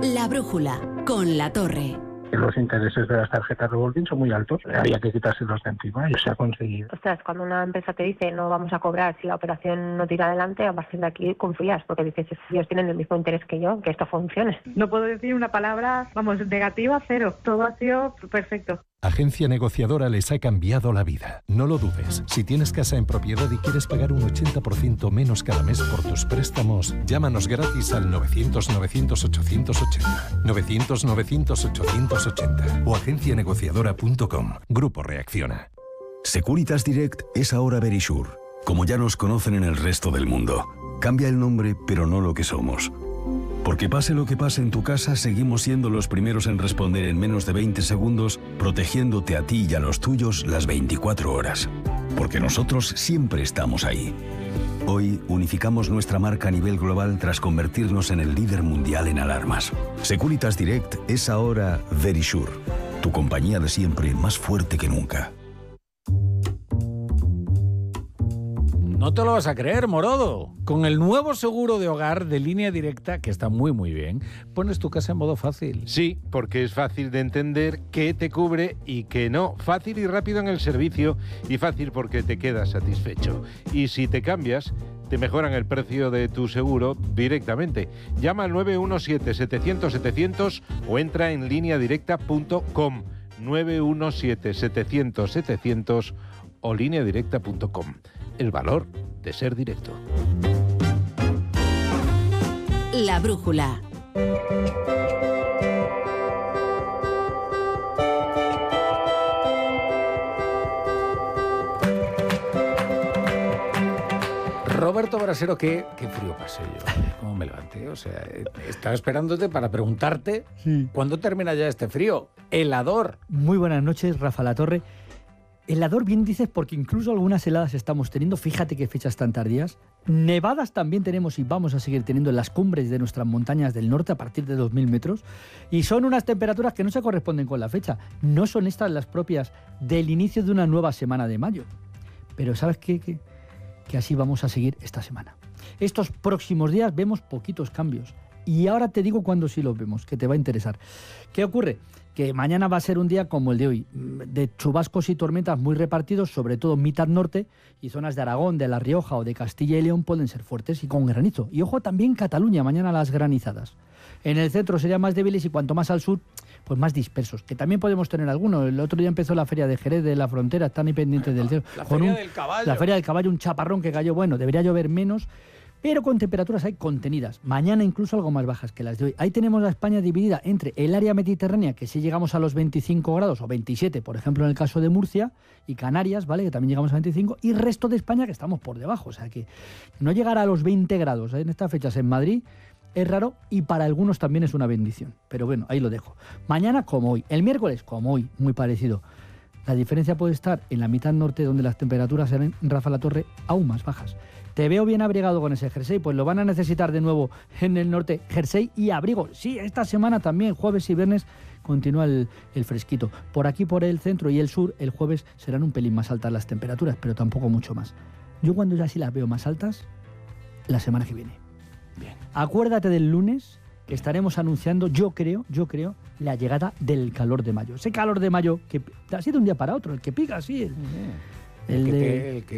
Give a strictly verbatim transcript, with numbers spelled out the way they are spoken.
La brújula, con La Torre. Los intereses de las tarjetas revolving son muy altos, había que quitárselos de encima y se ha conseguido. Ostras, cuando una empresa te dice no vamos a cobrar si la operación no tira adelante, a partir de aquí confías, porque dices, ellos tienen el mismo interés que yo, que esto funcione. No puedo decir una palabra, vamos, negativa, cero. Todo ha sido perfecto. Agencia Negociadora les ha cambiado la vida. No lo dudes. Si tienes casa en propiedad y quieres pagar un ochenta por ciento menos cada mes por tus préstamos, llámanos gratis al novecientos novecientos ochocientos ochenta. novecientos novecientos ochocientos ochenta o agencia negociadora punto com. Grupo Reacciona. Securitas Direct es ahora Verisure, como ya nos conocen en el resto del mundo. Cambia el nombre, pero no lo que somos. Porque pase lo que pase en tu casa, seguimos siendo los primeros en responder en menos de veinte segundos, protegiéndote a ti y a los tuyos las veinticuatro horas. Porque nosotros siempre estamos ahí. Hoy unificamos nuestra marca a nivel global tras convertirnos en el líder mundial en alarmas. Securitas Direct es ahora Verisure, tu compañía de siempre más fuerte que nunca. No te lo vas a creer, Morodo. Con el nuevo seguro de hogar de Línea Directa, que está muy muy bien, pones tu casa en modo fácil. Sí, porque es fácil de entender qué te cubre y qué no. Fácil y rápido en el servicio y fácil porque te quedas satisfecho. Y si te cambias, te mejoran el precio de tu seguro directamente. Llama al nueve uno siete, setecientos, setecientos o entra en línea directa punto com. nueve uno siete, setecientos, setecientos o línea directa punto com. El valor de ser directo. La brújula. Roberto Brasero, qué, qué frío pasé yo. ¿Cómo me levanté? O sea, estaba esperándote para preguntarte sí. ¿Cuándo termina ya este frío? Helador. Muy buenas noches, Rafa La Torre. Helador, bien dices, porque incluso algunas heladas estamos teniendo, fíjate qué fechas tan tardías. Nevadas también tenemos y vamos a seguir teniendo en las cumbres de nuestras montañas del norte a partir de dos mil metros. Y son unas temperaturas que no se corresponden con la fecha. No son estas las propias del inicio de una nueva semana de mayo. Pero ¿sabes qué? Que, que así vamos a seguir esta semana. Estos próximos días vemos poquitos cambios. Y ahora te digo cuándo sí los vemos, que te va a interesar. ¿Qué ocurre? Que mañana va a ser un día como el de hoy, de chubascos y tormentas muy repartidos, sobre todo mitad norte, y zonas de Aragón, de La Rioja o de Castilla y León pueden ser fuertes y con granizo. Y ojo también Cataluña, mañana las granizadas. En el centro serían más débiles y cuanto más al sur, pues más dispersos, que también podemos tener algunos. El otro día empezó la feria de Jerez de la Frontera, están ahí pendientes del cielo. La con feria un, del caballo. La feria del caballo, un chaparrón que cayó, bueno, debería llover menos, pero con temperaturas ahí contenidas. Mañana incluso algo más bajas que las de hoy. Ahí tenemos a España dividida entre el área mediterránea, que sí llegamos a los veinticinco grados o veintisiete, por ejemplo en el caso de Murcia, y Canarias, ¿vale?, que también llegamos a veinticinco, y resto de España que estamos por debajo. O sea que no llegar a los veinte grados en estas fechas en Madrid es raro y para algunos también es una bendición. Pero bueno, ahí lo dejo. Mañana como hoy. El miércoles como hoy, muy parecido. La diferencia puede estar en la mitad norte, donde las temperaturas serán, Rafa La Torre, aún más bajas. Te veo bien abrigado con ese jersey, pues lo van a necesitar de nuevo en el norte, jersey y abrigo. Sí, esta semana también, jueves y viernes, continúa el, el fresquito. Por aquí, por el centro y el sur, el jueves serán un pelín más altas las temperaturas, pero tampoco mucho más. Yo cuando ya sí las veo más altas, la semana que viene. Bien. Acuérdate del lunes, que estaremos anunciando, yo creo, yo creo, la llegada del calor de mayo. Ese calor de mayo que ha sido un día para otro, el que pica así, el, el, el que de... te, el que